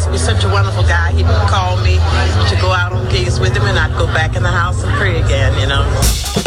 to be such a wonderful guy. He'd call me to go out on gigs with him, and I'd go back in the house and pray again, you know.